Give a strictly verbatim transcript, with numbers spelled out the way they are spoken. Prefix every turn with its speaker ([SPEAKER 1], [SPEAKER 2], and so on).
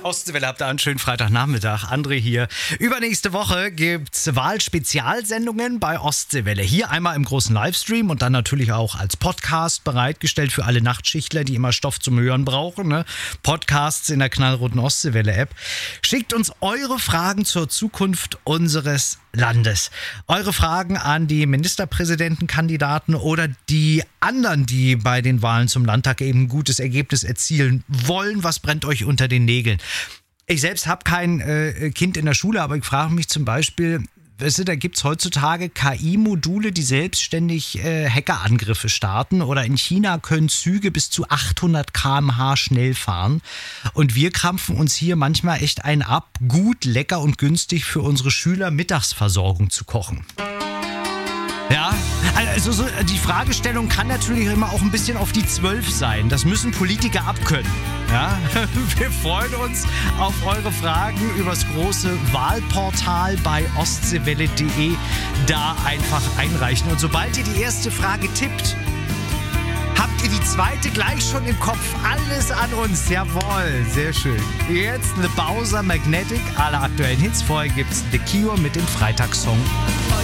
[SPEAKER 1] Ostseewelle, habt ihr einen schönen Freitagnachmittag. André hier. Übernächste Woche gibt's Wahlspezialsendungen bei Ostseewelle. Hier einmal im großen Livestream und dann natürlich auch als Podcast bereitgestellt für alle Nachtschichtler, die immer Stoff zum Hören brauchen. Ne? Podcasts in der knallroten Ostseewelle-App. Schickt uns eure Fragen zur Zukunft unseres Landes. Eure Fragen an die Ministerpräsidentenkandidaten oder die anderen, die bei den Wahlen zum Landtag eben ein gutes Ergebnis erzielen wollen. Was brennt euch unter den Nägeln? Ich selbst habe kein äh, Kind in der Schule, aber ich frage mich zum Beispiel, weißt du, da gibt es heutzutage K I-Module, die selbstständig äh, Hackerangriffe starten, oder in China können Züge bis zu achthundert Kilometer pro Stunde schnell fahren und wir krampfen uns hier manchmal echt einen ab, gut, lecker und günstig für unsere Schüler Mittagsversorgung zu kochen. Ja, also so, die Fragestellung kann natürlich immer auch ein bisschen auf die Zwölf sein. Das müssen Politiker abkönnen. Ja? Wir freuen uns auf eure Fragen übers große Wahlportal bei ostseewelle punkt de. Da einfach einreichen. Und sobald ihr die erste Frage tippt, habt ihr die zweite gleich schon im Kopf. Alles an uns. Jawohl, sehr schön. Jetzt eine Bowser Magnetic, alle aktuellen Hits. Vorher gibt's The Cure mit dem Freitagssong.